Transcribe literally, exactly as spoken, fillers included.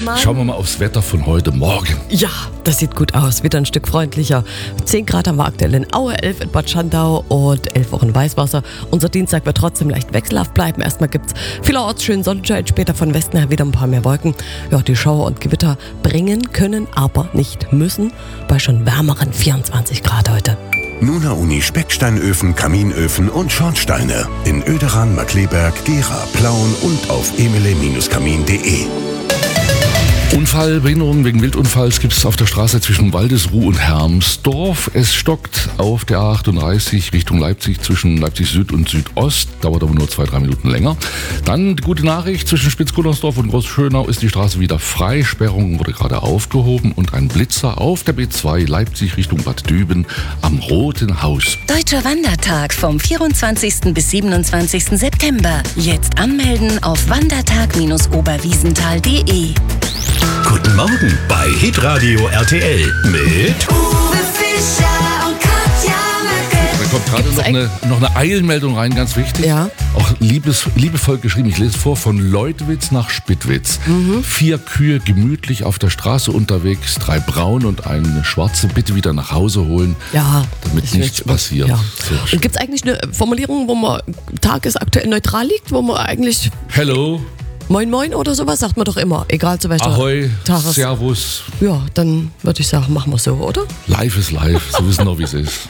Mann. Schauen wir mal aufs Wetter von heute Morgen. Ja, das sieht gut aus. Wieder ein Stück freundlicher. zehn Grad haben wir aktuell in Aue, elf in Bad Schandau und elf auch in Weißwasser. Unser Dienstag wird trotzdem leicht wechselhaft bleiben. Erstmal gibt es vielerorts schönen Sonnenschein, später von Westen her wieder ein paar mehr Wolken. Ja, die Schauer und Gewitter bringen können, aber nicht müssen. Bei schon wärmeren vierundzwanzig Grad heute. Nuna Uni Specksteinöfen, Kaminöfen und Schornsteine in Oederan, Markleberg, Gera, Plauen und auf emile Kamin punkt de. Unfallbehinderung wegen Wildunfalls gibt es auf der Straße zwischen Waldesruh und Hermsdorf. Es stockt auf der A achtunddreißig Richtung Leipzig zwischen Leipzig Süd und Südost. Dauert aber nur zwei, drei Minuten länger. Dann die gute Nachricht, zwischen Spitzgunnersdorf und Großschönau ist die Straße wieder frei. Sperrung wurde gerade aufgehoben und ein Blitzer auf der B zwei Leipzig Richtung Bad Düben am Roten Haus. Deutscher Wandertag vom vierundzwanzigsten bis siebenundzwanzigsten September. Jetzt anmelden auf wandertag Bindestrich oberwiesenthal punkt de. Guten Morgen bei Hitradio R T L mit Uwe Fischer und Katja Möcke. Da kommt gerade noch eine, noch eine Eilmeldung rein, ganz wichtig. Ja. Auch liebes, liebevoll geschrieben, ich lese vor, von Leutwitz nach Spittwitz. Mhm. Vier Kühe gemütlich auf der Straße unterwegs, drei braune und eine schwarze, bitte wieder nach Hause holen, Ja, damit ich nichts will's- passiert. Ja. So Und schön. gibt es eigentlich eine Formulierung, wo man tagesaktuell neutral liegt, wo man eigentlich Hello, Moin Moin oder sowas sagt man doch immer, egal zu welcher Ahoi, Tages... Servus, Ja, dann würde ich sagen, machen wir so, oder? live ist live, Sie wissen doch, wie es ist.